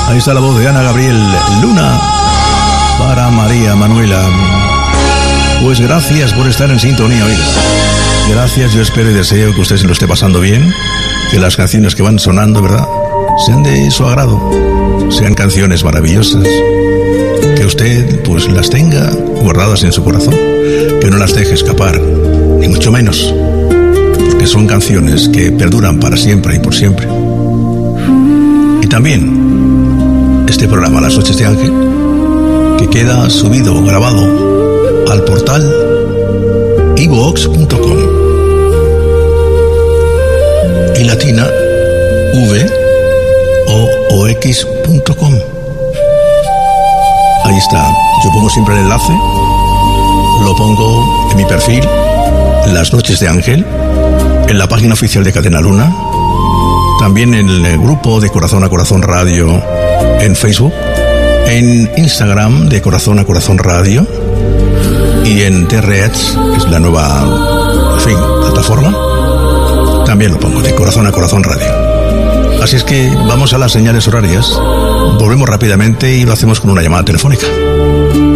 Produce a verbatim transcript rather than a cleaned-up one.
Ahí está la voz de Ana Gabriel Luna para María Manuela. Pues gracias por estar en sintonía hoy. Gracias, yo espero y deseo que usted se lo esté pasando bien, que las canciones que van sonando, ¿verdad?, sean de su agrado, sean canciones maravillosas, que usted pues las tenga guardadas en su corazón, que no las deje escapar, ni mucho menos, porque son canciones que perduran para siempre y por siempre. Y también este programa, Las Noches de Ángel, que queda subido, grabado al portal iVoox punto com y latina v o ox punto com. Ahí está, yo pongo siempre el enlace, lo pongo en mi perfil, Las Noches de Ángel, en la página oficial de Cadena Luna, también en el grupo de Corazón a Corazón Radio en Facebook, en Instagram de Corazón a Corazón Radio y en Threads, que es la nueva, en fin, plataforma, también lo pongo de Corazón a Corazón Radio. Así es que vamos a las señales horarias, volvemos rápidamente y lo hacemos con una llamada telefónica.